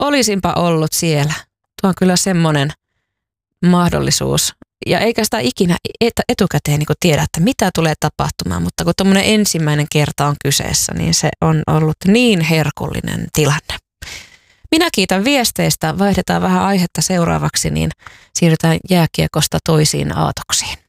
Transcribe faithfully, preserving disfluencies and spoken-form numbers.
olisinpa ollut siellä. Tuo on kyllä semmoinen mahdollisuus. Ja eikä sitä ikinä etukäteen niin kuin tiedä, että mitä tulee tapahtumaan, mutta kun tuommoinen ensimmäinen kerta on kyseessä, niin se on ollut niin herkullinen tilanne. Minä kiitän viesteistä. Vaihdetaan vähän aihetta seuraavaksi, niin siirrytään jääkiekosta toisiin aatoksiin.